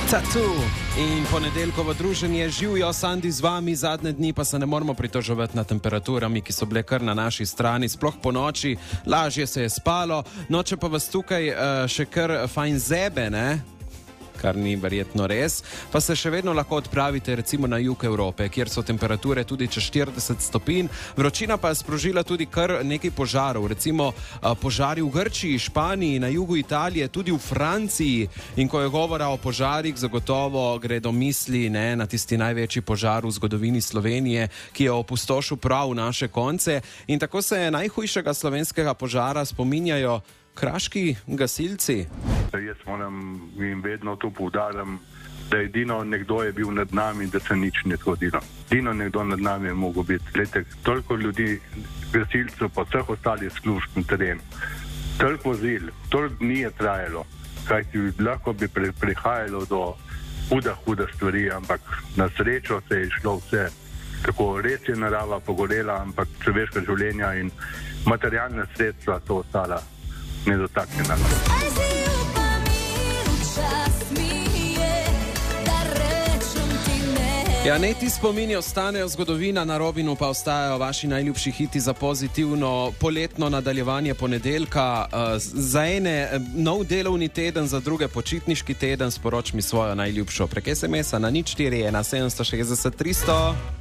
Tatu in ponedeljkovo druženje. Živijo Sandi z vami, zadnje dni pa se ne moramo pritoževati na temperaturami, ki so bile kar na naši strani, sploh po noči, lažje se je spalo. No, če pa vas tukaj še kar fajn zebe, ne? Kar ni verjetno res, pa se še vedno lahko odpravite recimo na jug Evrope, kjer so temperature tudi čez 40 stopinj. Vročina pa je sprožila tudi kar nekaj požarov, recimo požari v Grčiji, Španiji, na jugu Italije, tudi v Franciji. In ko je govora o požarih, zagotovo gre do misli na tisti največji požar v zgodovini Slovenije, ki je opustošil prav naše konce. In tako se najhujšega slovenskega požara spominjajo kraški gasilci. Jaz moram in vedno to poudarjam, da edino nekdo je bil nad nami, da se nič ne zgodilo. Edino nekdo nad nami je mogel biti. Glede, toliko ljudi, gasilcev, pa vseh ostalih služb na terenu. Toliko vozil, toliko dni je trajalo, kajti lahko bi prihajalo do huda stvari, ampak na srečo se je šlo vse. Tako res je narava pogorela, ampak človeška življenja in materialna sredstva so ostala nedotaknjena. Ja, ne ti spomini ostanejo, zgodovina, na Robinu pa ostajajo vaši najljubši hiti za pozitivno poletno nadaljevanje ponedeljka. Za ene nov delovni teden, za druge počitniški teden. Sporoč mi svojo najljubšo prek SMS-a na 041760 300.